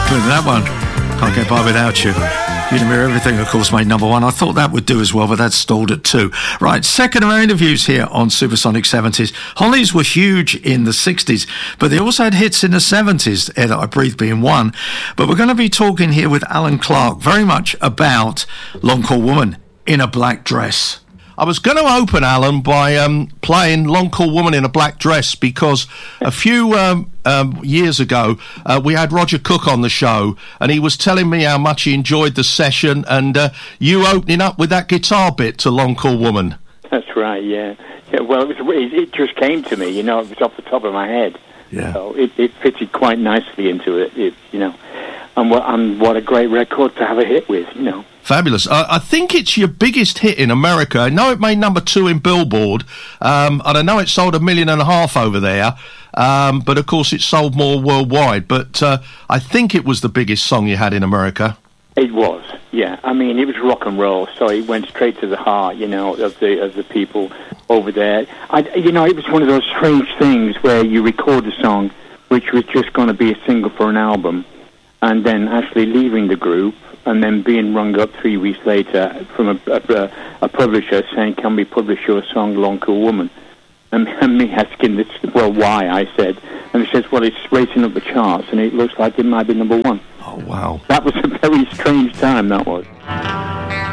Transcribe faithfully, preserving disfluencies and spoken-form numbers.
But that one, Can't Get By Without You. You'd Admire Everything, of course, made number one. I thought that would do as well, but that stalled at two. Right, second of our interviews here on Supersonic seventies. Hollies were huge in the sixties, but they also had hits in the seventies, Air That I Breathe being one. But we're going to be talking here with Alan Clark very much about Long Cool Woman in a Black Dress. I was going to open, Alan, by um, playing Long Cool Woman in a Black Dress because a few um, um, years ago uh, we had Roger Cook on the show and he was telling me how much he enjoyed the session and uh, you opening up with that guitar bit to Long Cool Woman. That's right, yeah. yeah well, it, was, it just came to me, you know, it was off the top of my head. Yeah. So it, it fitted quite nicely into it, it you know. And what, and what a great record to have a hit with, you know. Fabulous. Uh, I think it's your biggest hit in America. I know it made number two in Billboard, um, and I know it sold a million and a half over there, um, but of course it sold more worldwide. But uh, I think it was the biggest song you had in America. It was, yeah. I mean, it was rock and roll, so it went straight to the heart, you know, of the of the people over there. I, you know, it was one of those strange things where you record a song which was just going to be a single for an album, and then actually leaving the group and then being rung up three weeks later from a, a, a publisher saying, can we publish your song, Long Cool Woman? And, and me asking, this, well, why, I said. And he says, well, it's racing up the charts, and it looks like it might be number one. Oh, wow. That was a very strange time, that was.